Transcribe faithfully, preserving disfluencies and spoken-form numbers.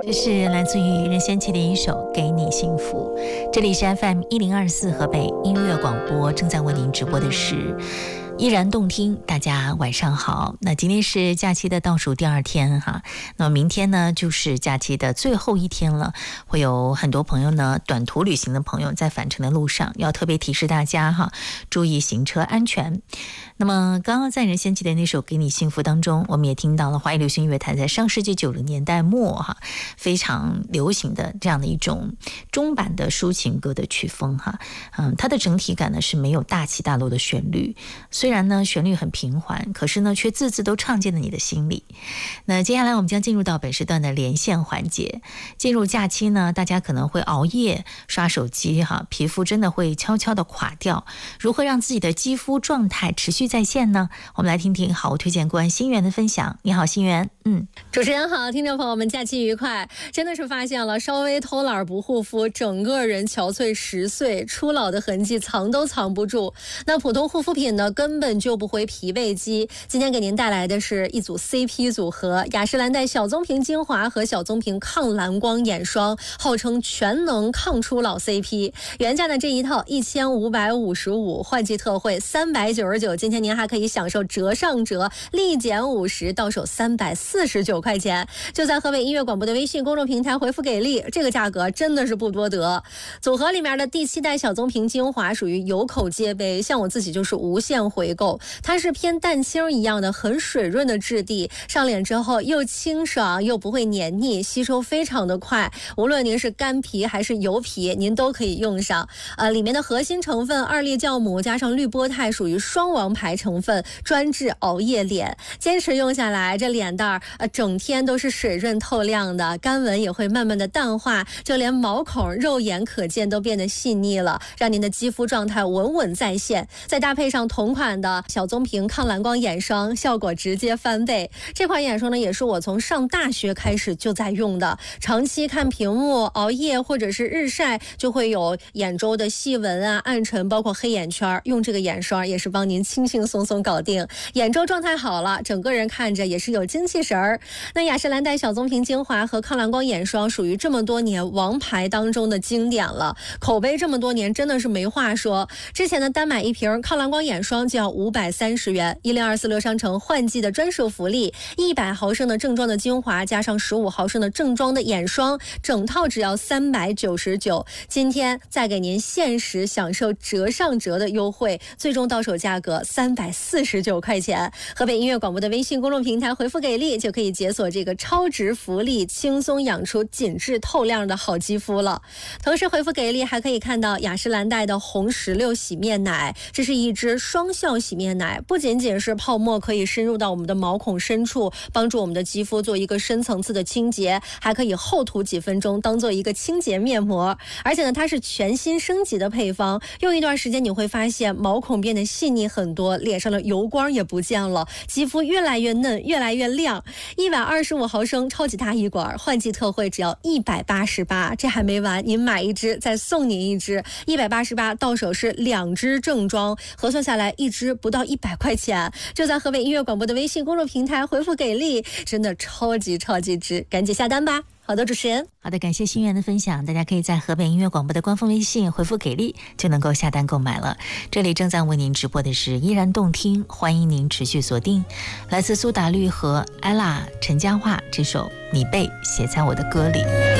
这是来自于任贤齐的一首《给你幸福》。这里是 F M 一零二四河北音乐广播，正在为您直播的是依然动听。大家晚上好，那今天是假期的倒数第二天哈，那么明天呢就是假期的最后一天了，会有很多朋友呢短途旅行的朋友在返程的路上要特别提示大家哈，注意行车安全。那么刚刚在任贤齐的那首《给你幸福》当中，我们也听到了华语流行音乐坛在上世纪九零年代末哈非常流行的这样的一种中版的抒情歌的曲风哈，嗯，它的整体感呢是没有大起大落的旋律，虽然呢旋律很平缓，可是呢却字字都唱进了你的心里。那接下来我们将进入到本时段的连线环节。进入假期呢，大家可能会熬夜刷手机哈，皮肤真的会悄悄的垮掉。如何让自己的肌肤状态持续在线呢？我们来听听好物推荐官心源的分享。你好，心源。嗯， 主持人好，听众朋友们，假期愉快。真的是发现了，稍微偷懒不护肤，整个人憔悴十岁，初老的痕迹藏都藏不住。那普通护肤品呢，根本救不回疲惫肌。今天给您带来的是一组 C P 组合，雅诗兰黛小棕瓶精华和小棕瓶抗蓝光眼霜，号称全能抗初老 C P。原价的这一套一千五百五十五，换季特惠三百九十九，今天您还可以享受折上折，立减五十，到手三百四十九块钱。就在河北音乐广播的微信公众平台回复给力，这个价格真的是不多得。组合里面的第七代小棕瓶精华属于有口皆碑，像我自己就是无限回购。它是偏蛋清一样的很水润的质地，上脸之后又清爽又不会黏腻，吸收非常的快，无论您是干皮还是油皮，您都可以用上。呃，里面的核心成分二粒酵母加上绿波肽属于双王牌成分，专治熬夜脸。坚持用下来，这脸蛋儿呃整天都是水润透亮的，干纹也会慢慢的淡化，就连毛孔肉眼可见都变得细腻了，让您的肌肤状态稳稳在线。再搭配上同款的小棕瓶抗蓝光眼霜，效果直接翻倍。这款眼霜呢，也是我从上大学开始就在用的，长期看屏幕、熬夜或者是日晒，就会有眼周的细纹啊、暗沉，包括黑眼圈，用这个眼霜也是帮您轻轻松松搞定。眼周状态好了，整个人看着也是有精气神儿。那雅诗兰黛小棕瓶精华和抗蓝光眼霜属于这么多年王牌当中的经典了，口碑这么多年真的是没话说。之前呢，单买一瓶抗蓝光眼霜就要五百三十元，一零二四六商城换季的专属福利，一百毫升的正装的精华加上十五毫升的正装的眼霜，整套只要三百九十九。今天再给您限时享受折上折的优惠，最终到手价格三百四十九块钱。河北音乐广播的微信公众平台回复给力，就可以解锁这个超值福利，轻松养出紧致透亮的好肌肤了。同时回复给力还可以看到雅诗兰黛的红石榴洗面奶，这是一支双效洗面奶，不仅仅是泡沫可以深入到我们的毛孔深处，帮助我们的肌肤做一个深层次的清洁，还可以厚涂几分钟当做一个清洁面膜。而且呢，它是全新升级的配方，用一段时间你会发现毛孔变得细腻很多，脸上的油光也不见了，肌肤越来越嫩，越来越亮。一百二十五毫升超级大一管，换季特惠只要一百八十八，这还没完，您买一支再送您一支，一百八十八到手是两支正装，核算下来一支不到一百块钱。就在河北音乐广播的微信公众平台回复给力，真的超级超级值，赶紧下单吧。好的，主持人。 好的，感谢心源的分享。大家可以在河北音乐广播的官方微信回复给力，就能够下单购买了。这里正在为您直播的是依然动听，欢迎您持续锁定来自苏打绿和艾拉陈嘉桦这首《你被写在我的歌里》。